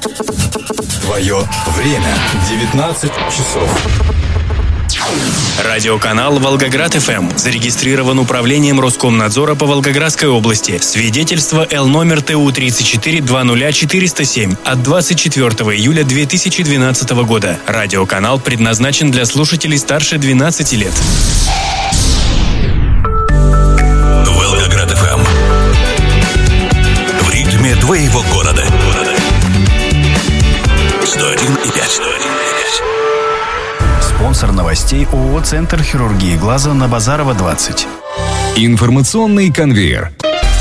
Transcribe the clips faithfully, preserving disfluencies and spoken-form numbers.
Твое время. девятнадцать часов. Радиоканал «Волгоград-ФМ» зарегистрирован управлением Роскомнадзора по Волгоградской области. Свидетельство Л номер Т У тридцать четыре двадцать ноль четыреста семь от двадцать четвёртого июля две тысячи двенадцатого года. Радиоканал предназначен для слушателей старше двенадцати лет. Волгоград-ФМ. В ритме твоего города. сто один и пять. Спонсор новостей ООО «Центр хирургии глаза» на Базарова, двадцать. Информационный конвейер.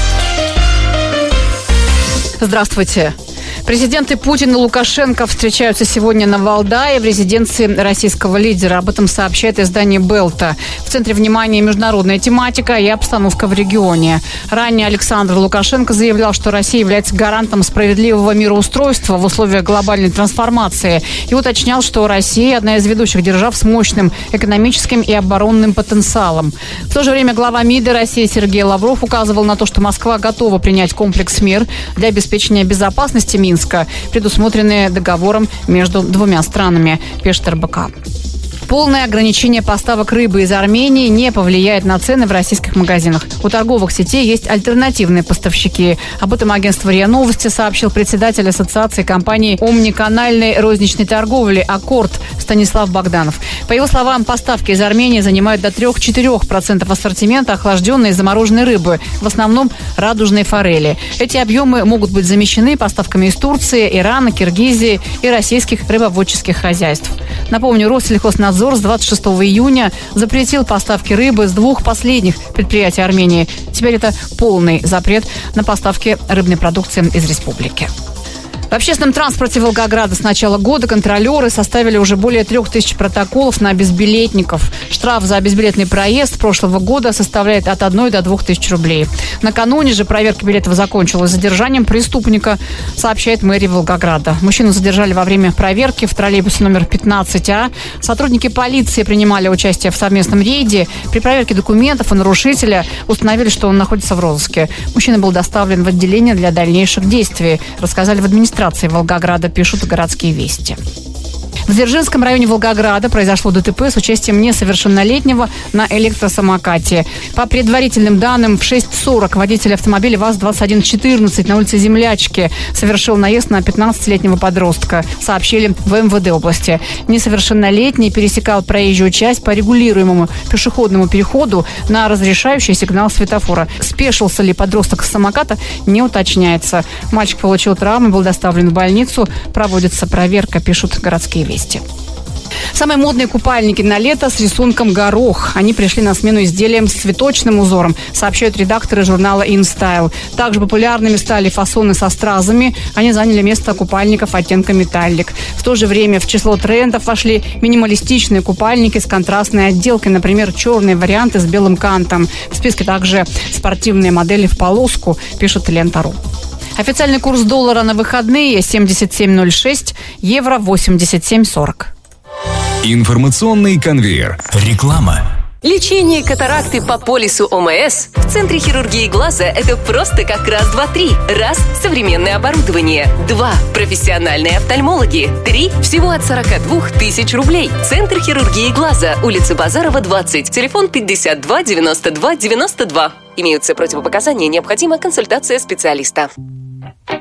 Здравствуйте. Президенты Путин и Лукашенко встречаются сегодня на Валдае в резиденции российского лидера. Об этом сообщает издание «Белта». В центре внимания международная тематика и обстановка в регионе. Ранее Александр Лукашенко заявлял, что Россия является гарантом справедливого мироустройства в условиях глобальной трансформации и уточнял, что Россия – одна из ведущих держав с мощным экономическим и оборонным потенциалом. В то же время глава МИДа России Сергей Лавров указывал на то, что Москва готова принять комплекс мер для обеспечения безопасности Минска, предусмотренные договором между двумя странами, пишет эр бэ ка. Полное ограничение поставок рыбы из Армении не повлияет на цены в российских магазинах. У торговых сетей есть альтернативные поставщики. Об этом агентство РИА Новости сообщил председатель Ассоциации компаний омниканальной розничной торговли «Аккорд» Станислав Богданов. По его словам, поставки из Армении занимают до три-четыре процента ассортимента охлажденной и замороженной рыбы, в основном радужной форели. Эти объемы могут быть замещены поставками из Турции, Ирана, Киргизии и российских рыбоводческих хозяйств. Напомню, Россельхознадзор с двадцать шестого июня запретил поставки рыбы с двух последних предприятий Армении. Теперь это полный запрет на поставки рыбной продукции из республики. В общественном транспорте Волгограда с начала года контролеры составили уже более трех тысяч протоколов на безбилетников. Штраф за безбилетный проезд с прошлого года составляет от одной до двух тысяч рублей. Накануне же проверка билетов закончилась задержанием преступника, сообщает мэрия Волгограда. Мужчину задержали во время проверки в троллейбусе номер пятнадцать А. Сотрудники полиции принимали участие в совместном рейде. При проверке документов у нарушителя установили, что он находится в розыске. Мужчина был доставлен в отделение для дальнейших действий, рассказали в администрации Волгограда, пишут городские вести. В Дзержинском районе Волгограда произошло ДТП с участием несовершеннолетнего на электросамокате. По предварительным данным, в шесть сорок водитель автомобиля ВАЗ двадцать один четырнадцать на улице Землячки совершил наезд на пятнадцатилетнего подростка, сообщили в эм вэ дэ области. Несовершеннолетний пересекал проезжую часть по регулируемому пешеходному переходу на разрешающий сигнал светофора. Спешился ли подросток с самоката, не уточняется. Мальчик получил травмы, был доставлен в больницу. Проводится проверка, пишут городские вести. Самые модные купальники на лето с рисунком горох. Они пришли на смену изделиям с цветочным узором, сообщают редакторы журнала InStyle. Также популярными стали фасоны со стразами. Они заняли место купальников оттенка металлик. В то же время в число трендов вошли минималистичные купальники с контрастной отделкой. Например, черные варианты с белым кантом. В списке также спортивные модели в полоску, пишет Лента.ру. Официальный курс доллара на выходные семьдесят семь ноль шесть, евро восемьдесят семь сорок. Информационный конвейер. Реклама. Лечение катаракты по полису О М С в Центре хирургии глаза – это просто как раз-два-три. Раз – современное оборудование. Два – профессиональные офтальмологи. Три – всего от сорока двух тысяч рублей. Центр хирургии глаза, улица Базарова, двадцать. Телефон пятьдесят два девяносто два девяносто два. Имеются противопоказания, необходима консультация специалиста.